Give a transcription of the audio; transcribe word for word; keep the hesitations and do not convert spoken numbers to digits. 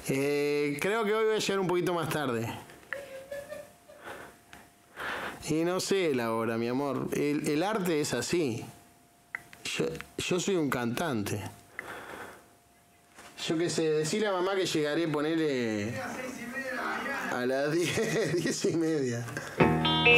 Eh, creo que hoy voy a llegar un poquito más tarde. Y no sé la hora, mi amor. El, el arte es así. Yo, yo soy un cantante. Yo qué sé, decirle a mamá que llegaré, ponerle a las diez, diez y media.